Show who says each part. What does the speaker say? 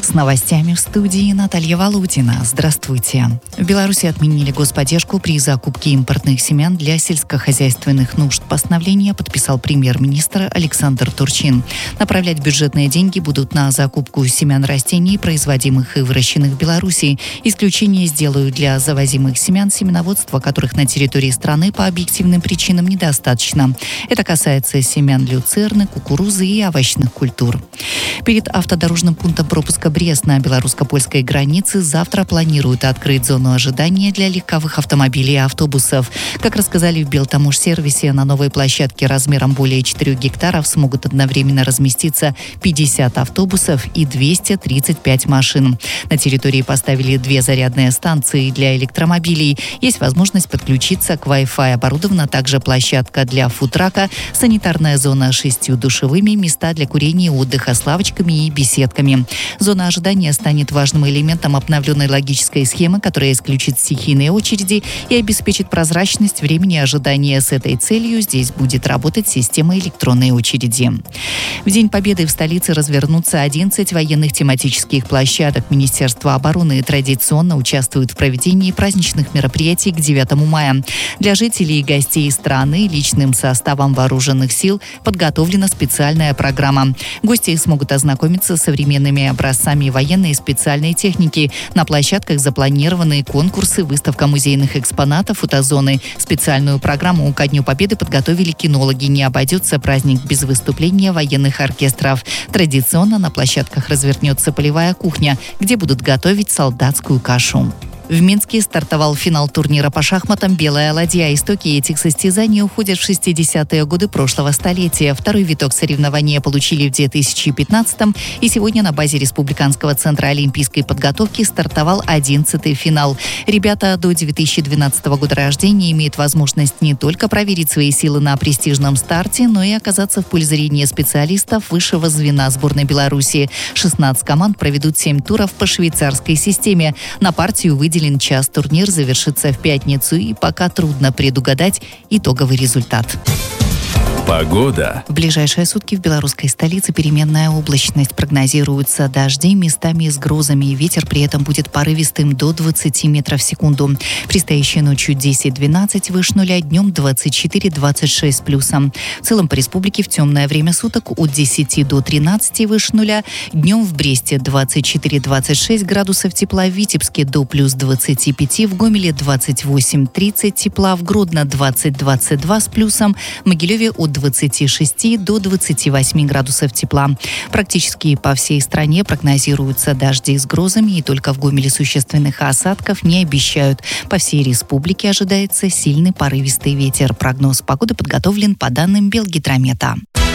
Speaker 1: С новостями в студии Наталья Володина. Здравствуйте. В Беларуси отменили господдержку при закупке импортных семян для сельскохозяйственных нужд. Постановление подписал премьер-министр Александр Турчин. Направлять бюджетные деньги будут на закупку семян растений, производимых и выращенных в Беларуси. Исключение сделают для завозимых семян, семеноводства которых на территории страны по объективным причинам недостаточно. Это касается семян люцерны, кукурузы и овощных культур. Перед автодорожным пунктом пропуска Брест на белорусско-польской границе завтра планируют открыть зону ожидания для легковых автомобилей и автобусов. Как рассказали в Белтамож-сервисе, на новой площадке размером более 4 гектаров смогут одновременно разместиться 50 автобусов и 235 машин. На территории поставили 2 зарядные станции для электромобилей. Есть возможность подключиться к Wi-Fi. Оборудована также площадка для фудтрака, санитарная зона с 6 душевыми, места для курения и отдыха с лавочками и беседками. Зона ожидания станет важным элементом обновленной логической схемы, которая исключит стихийные очереди и обеспечит прозрачность времени ожидания. С этой целью здесь будет работать система электронной очереди. В День Победы в столице развернутся 11 военных тематических площадок. Министерство обороны традиционно участвует в проведении праздничных мероприятий к 9 мая. Для жителей и гостей страны личным составом вооруженных сил подготовлена специальная программа. Гости смогут ознакомиться с современными образцами военной и специальной техники. На площадках запланированы конкурсы, выставка музейных экспонатов, фотозоны. Специальную программу ко Дню Победы подготовили кинологи. Не обойдется праздник без выступления военных оркестров. Традиционно на площадках развернется полевая кухня, где будут готовить солдатскую кашу. В Минске стартовал финал турнира по шахматам «Белая ладья». Истоки этих состязаний уходят в 60-е годы прошлого столетия. Второй виток соревнования получили в 2015-м, и сегодня на базе Республиканского центра олимпийской подготовки стартовал 11-й финал. Ребята до 2012 года рождения имеют возможность не только проверить свои силы на престижном старте, но и оказаться в поле зрения специалистов высшего звена сборной Беларуси. 16 команд проведут 7 туров по швейцарской системе. На партию выделили час. Турнир завершится в пятницу, и пока трудно предугадать итоговый результат.
Speaker 2: Погода.
Speaker 1: В ближайшие сутки в белорусской столице переменная облачность. Прогнозируются дожди, местами с грозами. Ветер при этом будет порывистым до 20 метров в секунду. Предстоящей ночью 10-12 выше нуля, днем 24-26 с плюсом. В целом по республике в темное время суток от 10 до 13 выше нуля. Днем в Бресте 24-26 градусов тепла, в Витебске до плюс 25, в Гомеле 28-30 тепла, в Гродно 20-22 с плюсом, в Могилеве от 26 до 28 градусов тепла. Практически по всей стране прогнозируются дожди с грозами, и только в Гомеле существенных осадков не обещают. По всей республике ожидается сильный порывистый ветер. Прогноз погоды подготовлен по данным Белгидромета.